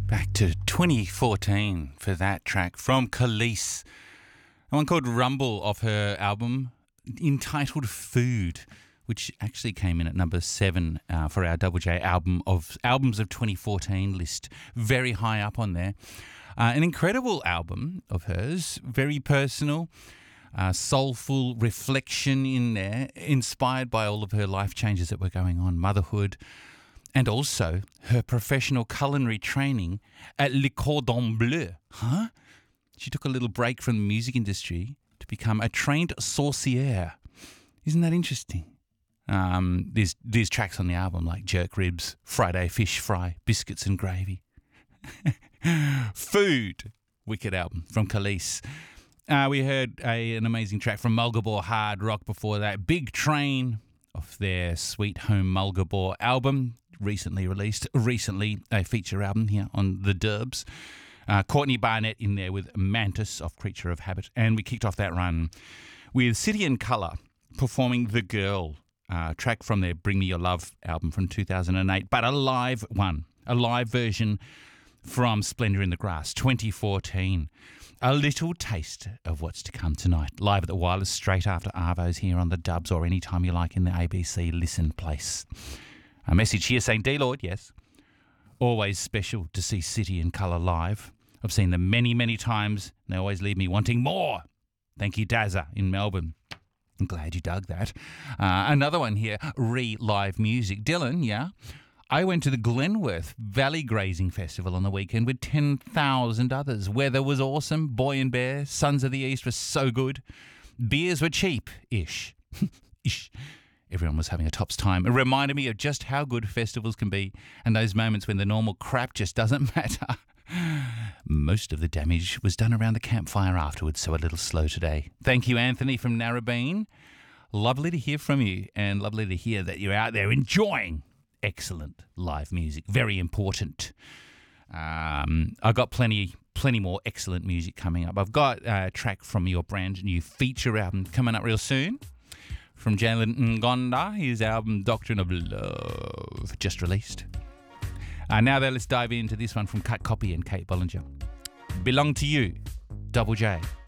Back to 2014 for that track from Khalees. One called Rumble off her album entitled Food, which actually came in at number 7 for our Double J albums of 2014 list. Very high up on there. An incredible album of hers, very personal, soulful reflection in there, inspired by all of her life changes that were going on, motherhood, and also her professional culinary training at Le Cordon Bleu. Huh? She took a little break from the music industry to become a trained saucier. Isn't that interesting? There's tracks on the album like Jerk Ribs, Friday Fish Fry, Biscuits and Gravy. Food, wicked album from Khalees. We heard an amazing track from Mulgabore Hard Rock before that. Big Train off their Sweet Home Mulgabore album, recently a feature album here on the Derbs. Courtney Barnett in there with Mantis off Creature of Habit. And we kicked off that run with City and Colour performing The Girl, track from their Bring Me Your Love album from 2008, but a live version from Splendour in the Grass 2014. A little taste of what's to come tonight, live at the Wireless straight after Arvo's here on the Dubs, or anytime you like in the ABC Listen place. A message here saying, D-Lord, yes, always special to see City and Colour live. I've seen them many, many times, and they always leave me wanting more. Thank you, Dazza in Melbourne. I'm glad you dug that. Another one here, Live Music. Dylan, yeah? I went to the Glenworth Valley Grazing Festival on the weekend with 10,000 others. Weather was awesome. Boy and Bear, Sons of the East was so good. Beers were cheap-ish. Ish. Everyone was having a tops time. It reminded me of just how good festivals can be and those moments when the normal crap just doesn't matter. Most of the damage was done around the campfire afterwards, so a little slow today. Thank you, Anthony from Narrabeen. Lovely to hear from you, and lovely to hear that you're out there enjoying excellent live music. Very important. I've got plenty more excellent music coming up. I've got a track from your brand new feature album coming up real soon from Jalen Ngonda, his album Doctrine of Love, just released. Now let's dive into this one from Cut Copy and Kate Bollinger. Belong to You, Double J.